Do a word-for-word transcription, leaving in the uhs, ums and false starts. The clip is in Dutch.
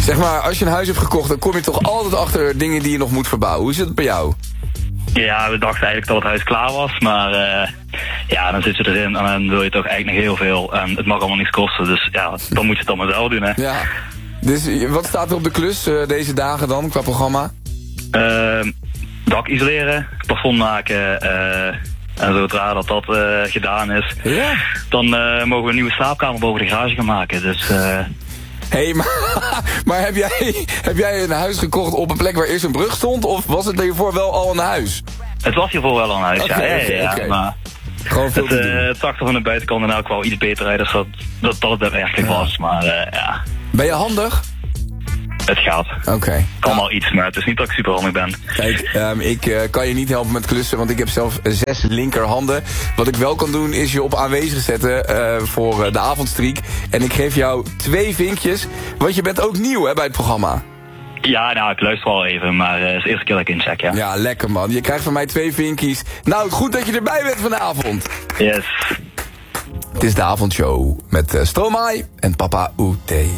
Zeg maar, als je een huis hebt gekocht, dan kom je toch altijd achter dingen die je nog moet verbouwen. Hoe zit het bij jou? Ja, we dachten eigenlijk dat het huis klaar was, maar uh, ja, dan zit je erin en dan wil je toch eigenlijk nog heel veel. En het mag allemaal niks kosten, dus ja, dan moet je het dan maar zelf doen, hè. Ja. Dus wat staat er op de klus uh, deze dagen dan, qua programma? Uh, dak isoleren, plafond maken, uh, en zodra dat dat uh, gedaan is, ja. dan uh, mogen we een nieuwe slaapkamer boven de garage gaan maken, dus... Uh, Hé, hey, maar, maar heb, jij, heb jij een huis gekocht op een plek waar eerst een brug stond? Of was het hiervoor wel al een huis? Het was hiervoor wel al een huis, okay, ja. Okay, ja, okay. Maar gewoon veel het, uh, het zag er van de buitenkant en ook wel iets beter uit dus dat, dat, dat het werkelijk ja. was, maar uh, ja. Ben je handig? Het gaat. Oké. Okay. Kan wel iets, maar het is niet dat ik super handig ben. Kijk, um, ik uh, kan je niet helpen met klussen, want ik heb zelf zes linkerhanden. Wat ik wel kan doen, is je op aanwezig zetten uh, voor uh, de avondstreek. En ik geef jou twee vinkjes, want je bent ook nieuw hè, bij het programma. Ja, nou, ik luister wel even, maar het uh, is de eerste keer dat ik incheck, ja. Ja, lekker man. Je krijgt van mij twee vinkjes. Nou, goed dat je erbij bent vanavond. Yes. Het is de avondshow met uh, Stromae en Papa Oete.